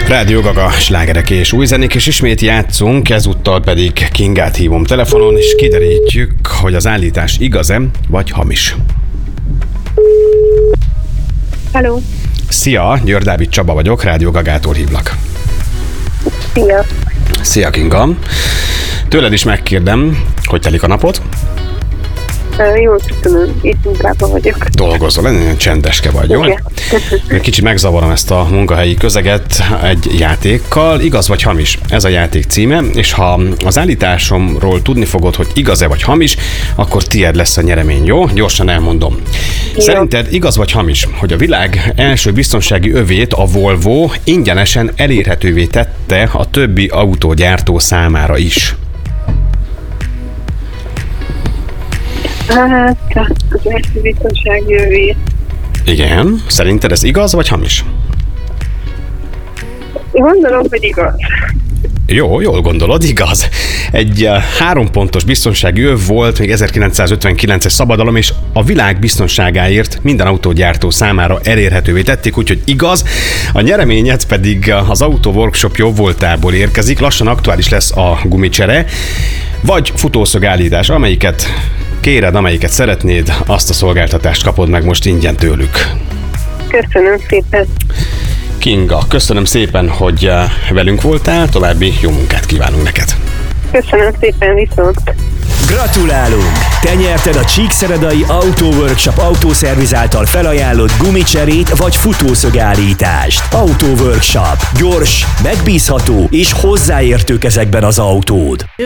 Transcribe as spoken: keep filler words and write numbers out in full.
Rádió Gaga, slágerek és új zenék, és ismét játszunk, ezúttal pedig Kingát hívom telefonon, és kiderítjük, hogy az állítás igaz-e, vagy hamis. Hello. Szia, Győr Dávid Csaba vagyok, Rádió Gagától hívlak. Szia. Szia, Kinga. Tőled is megkérdem, hogy telik a napod? Jól köszönöm, itt munkában vagyok. Dolgozol, nagyon csendeske vagy, jó? Igen. Kicsit megzavarom ezt a munkahelyi közeget egy játékkal. Igaz vagy hamis? Ez a játék címe, és ha az állításomról tudni fogod, hogy igaz-e vagy hamis, akkor tiéd lesz a nyeremény, jó? Gyorsan elmondom. Jó. Szerinted igaz vagy hamis, hogy a világ első biztonsági övét, a Volvo ingyenesen elérhetővé tette a többi autógyártó számára is? Hát, az első biztonsági övé. Igen. Szerinted ez igaz vagy hamis? Gondolom, hogy igaz. Jó, jól gondolod, igaz. Egy uh, három pontos biztonsági öv volt még ezerkilencszázötvenkilences szabadalom, és a világ biztonságáért minden autógyártó számára elérhetővé tették, úgyhogy igaz. A nyereményed pedig az Auto Workshop jóvoltából érkezik, lassan aktuális lesz a gumicsere, vagy futószögállítás, amelyiket kéred, amelyiket szeretnéd, azt a szolgáltatást kapod meg most ingyen tőlük. Köszönöm szépen. Kinga, köszönöm szépen, hogy velünk voltál, további jó munkát kívánunk neked. Köszönöm szépen, viszont. Gratulálunk! Te nyerted a Csíkszeredai Auto Workshop autószerviz által felajánlott gumicserét vagy futószögállítást. Auto Workshop. Gyors, megbízható és hozzáértő kezekben az autód.